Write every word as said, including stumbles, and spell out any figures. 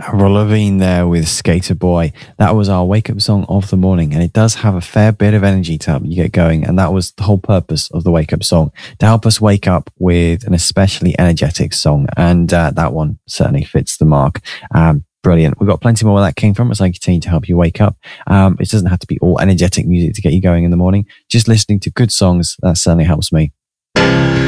Avril Lavigne there with Skater Boy. That was our wake up song of the morning, and it does have a fair bit of energy to help you get going. And that was the whole purpose of the wake up song, to help us wake up with an especially energetic song. And uh, that one certainly fits the mark. Um, brilliant. We've got plenty more where that came from as I continue to help you wake up. Um, it doesn't have to be all energetic music to get you going in the morning. Just listening to good songs, that certainly helps me.